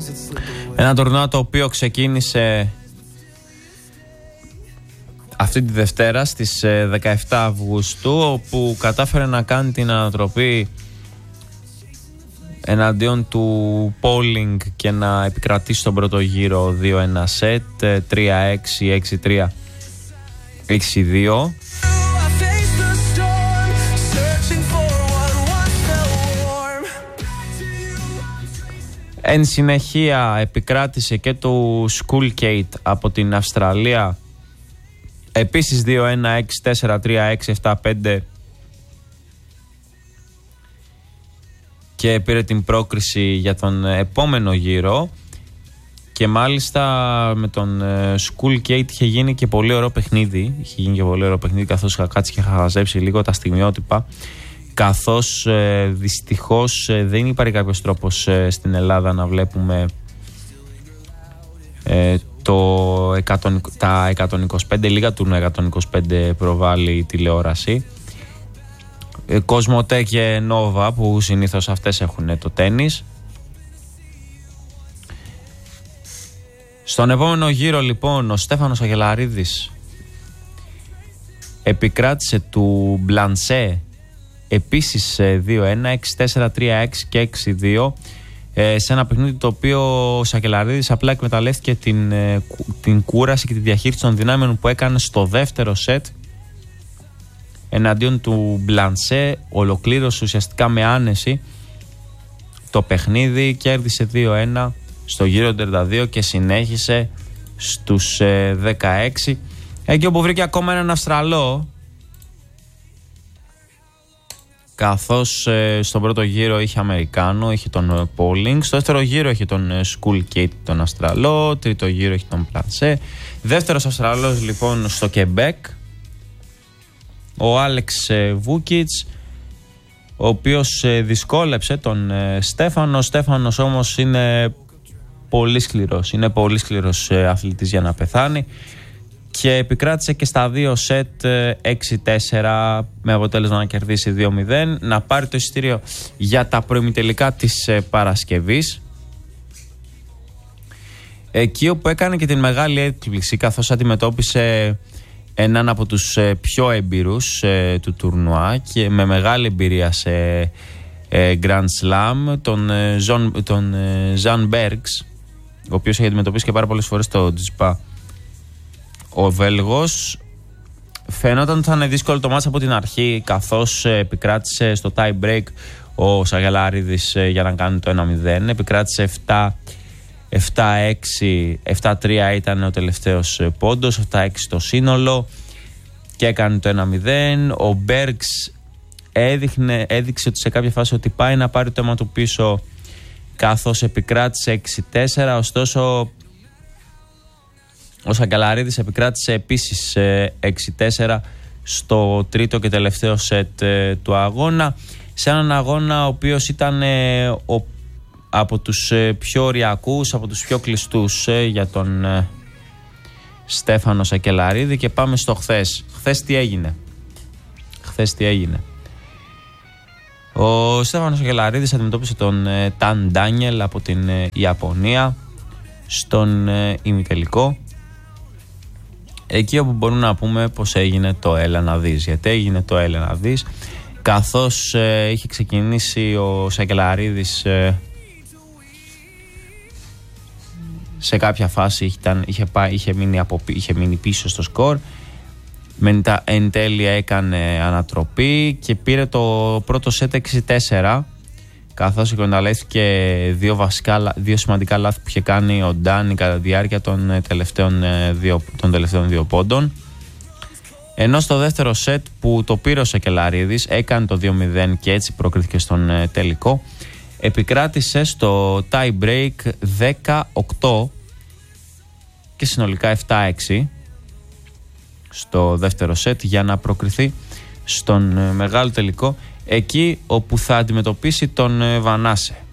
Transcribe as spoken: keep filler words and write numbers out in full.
Ένα τουρνουά το οποίο ξεκίνησε αυτή τη Δευτέρα στις δεκαεφτά Αυγούστου, όπου κατάφερε να κάνει την ανατροπή εναντίον του Pauling και να επικρατήσει τον πρώτο γύρο δύο ένα σετ, τρία έξι, έξι τρία, έξι δύο. Εν συνεχεία επικράτησε και το Schoolgate από την Αυστραλία, επίσης δύο ένα, έξι τέσσερα, τρία έξι, επτά πέντε, και πήρε την πρόκριση για τον επόμενο γύρο. Και μάλιστα με τον Schoolgate είχε γίνει και πολύ ωραίο παιχνίδι. Είχε γίνει και πολύ ωραίο παιχνίδι, καθώς είχα κάτσει και είχα χαζέψει λίγο τα στιγμιότυπα. Καθώς ε, δυστυχώς ε, δεν υπάρχει κάποιος τρόπος ε, στην Ελλάδα να βλέπουμε ε, το εκατό, τα εκατόν είκοσι πέντε, λίγα τουρνουά εκατόν είκοσι πέντε προβάλλει η τηλεόραση. ε, Κοσμοτέ και Νόβα, που συνήθως αυτές έχουν το τένις. Στον επόμενο γύρο λοιπόν ο Στέφανος Αγελαρίδης επικράτησε του Μπλανσέ, επίσης δύο ένα, έξι τέσσερα, τρία έξι και έξι δύο, σε ένα παιχνίδι το οποίο ο Σακελαρίδης απλά εκμεταλλεύτηκε την, την κούραση και τη διαχείριση των δυνάμεων που έκανε στο δεύτερο σετ εναντίον του Μπλανσέ. Ολοκλήρωσε ουσιαστικά με άνεση το παιχνίδι, κέρδισε δύο ένα στο γύρο τριάντα δύο και συνέχισε στους δεκαέξι, εκεί όπου βρήκε ακόμα έναν Αυστραλό, καθώς ε, στον πρώτο γύρο είχε Αμερικάνο, είχε τον Pauling, στο δεύτερο γύρο είχε τον ε, Schoolgate, τον Αυστραλό, τρίτο γύρο είχε τον Πλανσέ, δεύτερος Αυστραλός λοιπόν στο Quebec, ο Άλεξ ε, Βούκιτς, ο οποίος ε, δυσκόλεψε τον ε, Στέφανο. Ο Στέφανος όμως είναι πολύ σκληρός, είναι πολύ σκληρός ε, αθλητής για να πεθάνει, και επικράτησε και στα δύο σετ έξι τέσσερα με αποτέλεσμα να κερδίσει δύο μηδέν, να πάρει το εισιτήριο για τα προημιτελικά της Παρασκευής, εκεί όπου έκανε και την μεγάλη έκπληξη, καθώς αντιμετώπισε έναν από τους πιο έμπειρους του τουρνουά και με μεγάλη εμπειρία σε Grand Slam, τον Ζαν τον Ζαν Μπέργκς, ο οποίος έχει αντιμετωπίσει και πάρα πολλές φορές το Τζιπά. Ο Βέλγος φαινόταν ότι θα είναι δύσκολο το μάτς από την αρχή, καθώς επικράτησε στο tie break ο Σαγελαρίδης για να κάνει το ένα μηδέν. Επικράτησε επτά έξι, επτά τρία ήταν ο τελευταίος πόντος, επτά έξι το σύνολο, και έκανε το ένα μηδέν. Ο Μπέργκς έδειχνε, έδειξε ότι σε κάποια φάση ότι πάει να πάρει το αίμα του πίσω, καθώς επικράτησε έξι τέσσερα, ωστόσο ο Σακελαρίδης επικράτησε επίσης έξι τέσσερα στο τρίτο και τελευταίο σετ του αγώνα, σε έναν αγώνα ο οποίος ήταν ο, από τους πιο οριακούς, από τους πιο κλειστούς για τον Στέφανο Σακελαρίδη. Και πάμε στο χθες. Χθες τι έγινε. Χθες τι έγινε. Ο Στέφανος Σακελαρίδης αντιμετώπισε τον Ταν Ντάνιελ από την Ιαπωνία στον ημιτελικό, εκεί όπου μπορούμε να πούμε πως έγινε το έλα να δεις. Γιατί έγινε το έλα να δεις, καθώς ε, είχε ξεκινήσει ο Σακελαρίδης ε, σε κάποια φάση ήταν, είχε, πάει, είχε, μείνει από, είχε μείνει πίσω στο σκορ, μετά εν τέλει έκανε ανατροπή και πήρε το πρώτο σετ έξι τέσσερα, καθώς εκμεταλλεύτηκε δύο, βασικά, δύο σημαντικά λάθη που είχε κάνει ο Ντάνι κατά τη διάρκεια των τελευταίων δύο, των τελευταίων δύο πόντων. Ενώ στο δεύτερο σετ που το πήρε ο Σακελαρίδης, έκανε το δύο μηδέν και έτσι προκρίθηκε στον τελικό, επικράτησε στο tie break δέκα οκτώ και συνολικά επτά έξι στο δεύτερο σετ για να προκριθεί στον μεγάλο τελικό, εκεί όπου θα αντιμετωπίσει τον Βανάσε.